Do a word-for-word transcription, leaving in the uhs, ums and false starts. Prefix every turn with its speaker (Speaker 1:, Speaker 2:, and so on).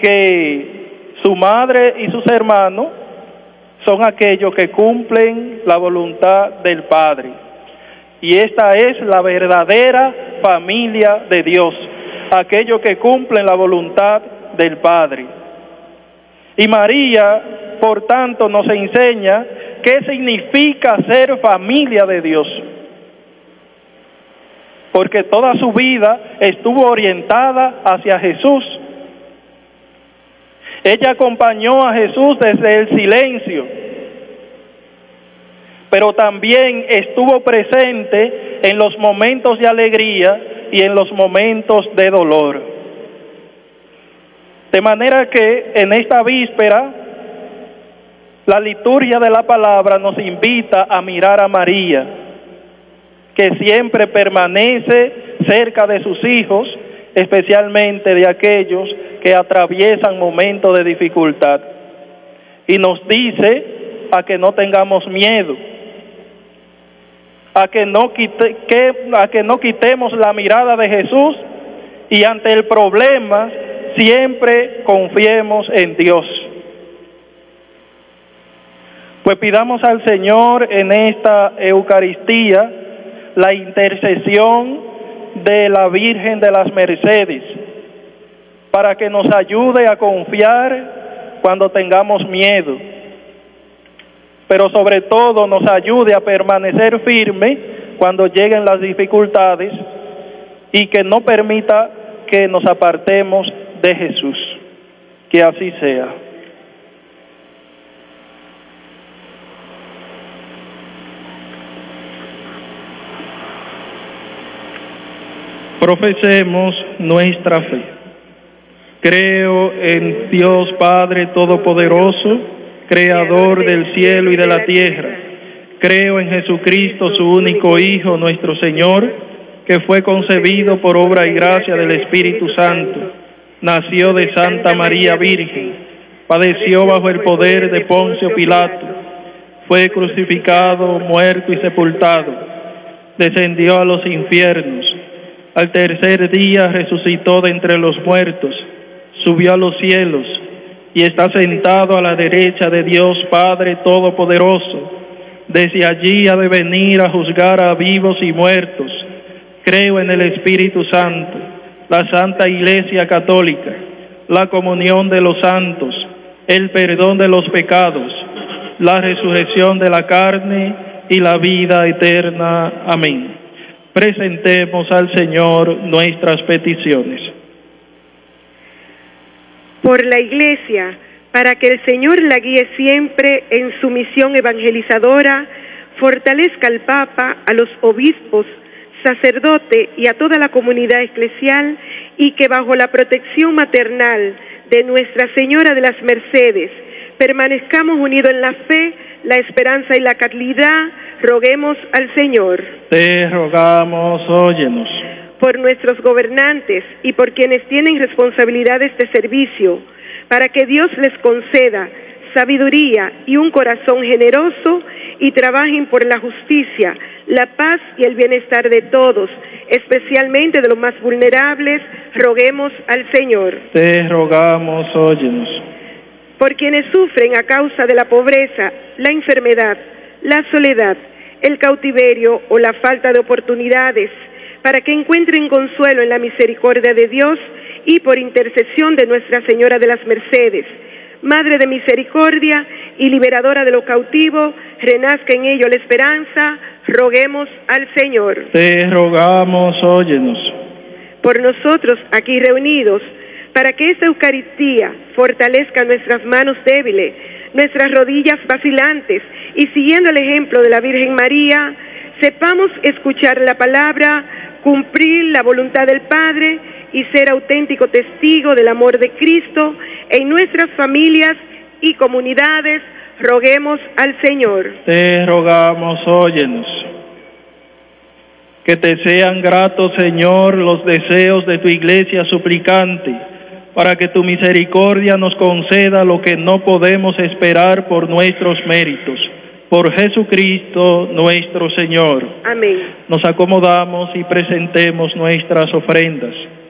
Speaker 1: que su madre y sus hermanos son aquellos que cumplen la voluntad del Padre. Y esta es la verdadera familia de Dios, aquellos que cumplen la voluntad del Padre. Y María, por tanto, nos enseña qué significa ser familia de Dios, porque toda su vida estuvo orientada hacia Jesús. Ella acompañó a Jesús desde el silencio, pero también estuvo presente en los momentos de alegría y en los momentos de dolor. De manera que en esta víspera, la liturgia de la palabra nos invita a mirar a María, que siempre permanece cerca de sus hijos, especialmente de aquellos que atraviesan momentos de dificultad. Y nos dice a que no tengamos miedo, a que no quite, que, a que no quitemos la mirada de Jesús y ante el problema siempre confiemos en Dios. Pues pidamos al Señor en esta Eucaristía la intercesión de la Virgen de las Mercedes, para que nos ayude a confiar cuando tengamos miedo, pero sobre todo nos ayude a permanecer firme cuando lleguen las dificultades y que no permita que nos apartemos de Jesús. Que así sea. Profesemos nuestra fe. Creo en Dios Padre Todopoderoso, Creador del cielo y de la tierra. Creo en Jesucristo, su único Hijo, nuestro Señor, que fue concebido por obra y gracia del Espíritu Santo. Nació de Santa María Virgen, padeció bajo el poder de Poncio Pilato, fue crucificado, muerto y sepultado, descendió a los infiernos. Al tercer día resucitó de entre los muertos, subió a los cielos y está sentado a la derecha de Dios Padre Todopoderoso. Desde allí ha de venir a juzgar a vivos y muertos. Creo en el Espíritu Santo, la Santa Iglesia Católica, la comunión de los santos, el perdón de los pecados, la resurrección de la carne y la vida eterna. Amén. Presentemos al Señor nuestras peticiones.
Speaker 2: Por la Iglesia, para que el Señor la guíe siempre en su misión evangelizadora, fortalezca al Papa, a los obispos, sacerdote y a toda la comunidad eclesial, y que bajo la protección maternal de Nuestra Señora de las Mercedes permanezcamos unidos en la fe, la esperanza y la caridad. Roguemos al Señor.
Speaker 1: Te rogamos, óyenos.
Speaker 2: Por nuestros gobernantes y por quienes tienen responsabilidades de servicio, para que Dios les conceda sabiduría y un corazón generoso y trabajen por la justicia, la paz y el bienestar de todos, especialmente de los más vulnerables. Roguemos al Señor.
Speaker 1: Te rogamos, óyenos.
Speaker 2: Por quienes sufren a causa de la pobreza, la enfermedad, la soledad, el cautiverio o la falta de oportunidades, para que encuentren consuelo en la misericordia de Dios y por intercesión de Nuestra Señora de las Mercedes, Madre de misericordia y liberadora de los cautivos, renazca en ello la esperanza. Roguemos al Señor.
Speaker 1: Te rogamos, óyenos.
Speaker 2: Por nosotros aquí reunidos, para que esta Eucaristía fortalezca nuestras manos débiles, nuestras rodillas vacilantes, y siguiendo el ejemplo de la Virgen María, sepamos escuchar la palabra, cumplir la voluntad del Padre y ser auténtico testigo del amor de Cristo en nuestras familias y comunidades. Roguemos al Señor.
Speaker 1: Te rogamos, óyenos. Que te sean gratos, Señor, los deseos de tu iglesia suplicante, para que tu misericordia nos conceda lo que no podemos esperar por nuestros méritos. Por Jesucristo nuestro Señor.
Speaker 2: Amén.
Speaker 1: Nos acomodamos y presentemos nuestras ofrendas.